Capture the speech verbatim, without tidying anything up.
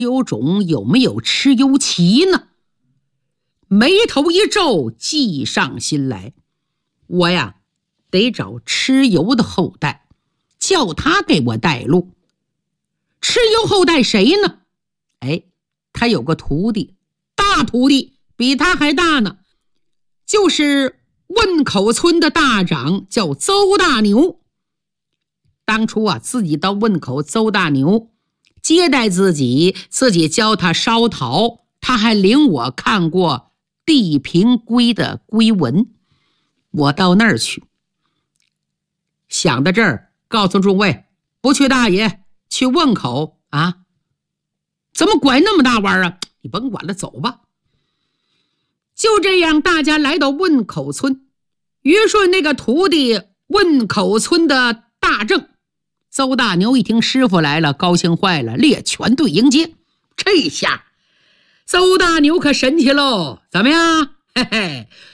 有种有没有蚩尤旗呢？眉头一皱，计上心来，我呀得找蚩尤的后代，叫他给我带路。蚩尤后代谁呢？哎，他有个徒弟，大徒弟，比他还大呢，就是汶口村的大长，叫邹大牛。当初啊，自己到汶口，邹大牛接待自己，自己教他烧陶，他还领我看过地平龟的龟纹。我到那儿去，想到这儿，告诉诸位，不去大爷，去汶口啊？怎么拐那么大弯啊？你甭管了，走吧。就这样，大家来到汶口村，于顺那个徒弟汶口村的大正，邹大牛一听师傅来了，高兴坏了，列全队迎接。这下邹大牛可神气喽，怎么样？嘿嘿，